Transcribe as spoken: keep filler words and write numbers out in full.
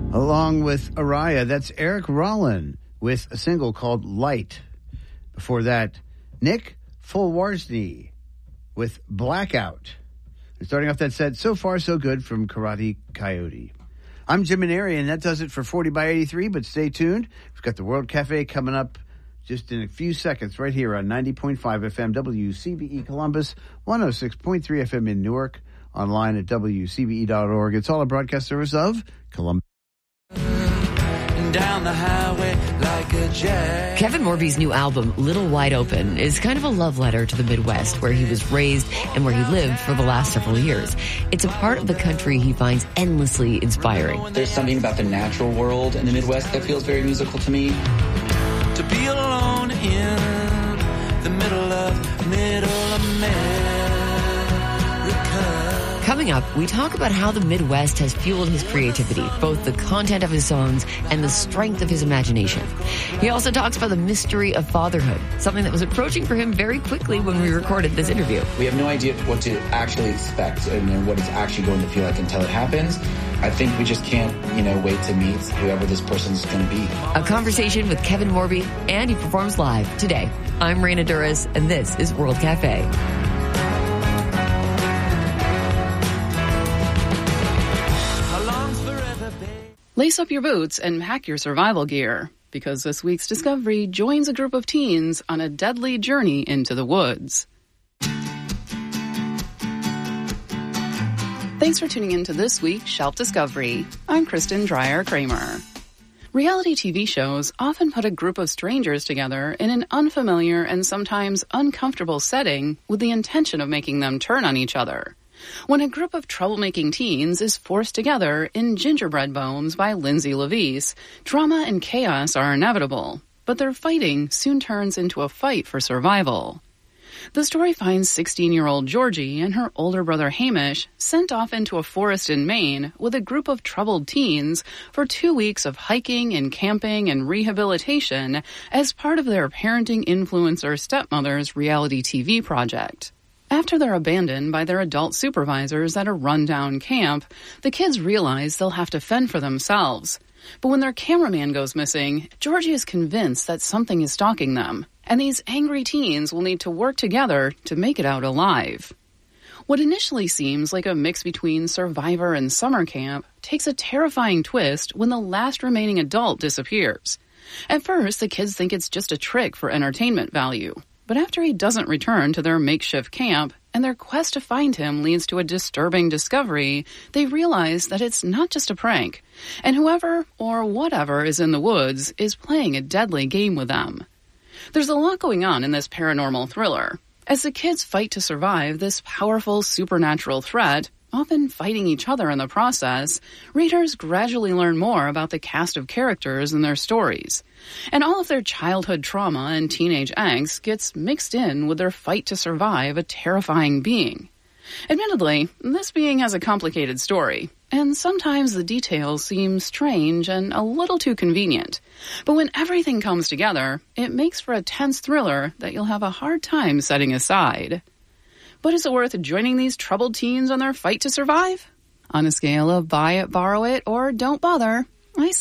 along with Araya. That's Eric Rollan with a single called Light. Before that, Nick Fulwarsny with Blackout. And starting off that set, So Far So Good from Karate Coyote. I'm Jim Maneri, and that does it for forty by eighty-three, but stay tuned. We've got the World Cafe coming up just in a few seconds right here on ninety point five F M W C B E Columbus, one oh six point three F M in Newark, online at W C B E dot org. It's all a broadcast service of Columbus. Down the highway like a jet. Kevin Morby's new album, Little Wide Open, is kind of a love letter to the Midwest, where he was raised and where he lived for the last several years. It's a part of the country he finds endlessly inspiring. There's something about the natural world in the Midwest that feels very musical to me. To be alone in the middle of middle America. Coming up, we talk about how the Midwest has fueled his creativity, both the content of his songs and the strength of his imagination. He also talks about the mystery of fatherhood, something that was approaching for him very quickly when we recorded this interview. We have no idea what to actually expect and what it's actually going to feel like until it happens. I think we just can't, you know, wait to meet whoever this person's going to be. A conversation with Kevin Morby, and he performs live today. I'm Raina Duras, and this is World Cafe. Lace up your boots and pack your survival gear, because this week's discovery joins a group of teens on a deadly journey into the woods. Thanks for tuning in to this week's Shelf Discovery. I'm Kristen Dreyer-Kramer. Reality T V shows often put a group of strangers together in an unfamiliar and sometimes uncomfortable setting with the intention of making them turn on each other. When a group of troublemaking teens is forced together in Gingerbread Bones by Lindsay Levis, drama and chaos are inevitable, but their fighting soon turns into a fight for survival. The story finds sixteen-year-old Georgie and her older brother Hamish sent off into a forest in Maine with a group of troubled teens for two weeks of hiking and camping and rehabilitation as part of their parenting influencer stepmother's reality T V project. After they're abandoned by their adult supervisors at a rundown camp, the kids realize they'll have to fend for themselves. But when their cameraman goes missing, Georgie is convinced that something is stalking them, and these angry teens will need to work together to make it out alive. What initially seems like a mix between Survivor and summer camp takes a terrifying twist when the last remaining adult disappears. At first, the kids think it's just a trick for entertainment value. But after he doesn't return to their makeshift camp, and their quest to find him leads to a disturbing discovery, they realize that it's not just a prank, and whoever or whatever is in the woods is playing a deadly game with them. There's a lot going on in this paranormal thriller. As the kids fight to survive this powerful supernatural threat, often fighting each other in the process, readers gradually learn more about the cast of characters and their stories. And all of their childhood trauma and teenage angst gets mixed in with their fight to survive a terrifying being. Admittedly, this being has a complicated story, and sometimes the details seem strange and a little too convenient. But when everything comes together, it makes for a tense thriller that you'll have a hard time setting aside. But is it worth joining these troubled teens on their fight to survive? On a scale of buy it, borrow it, or don't bother, I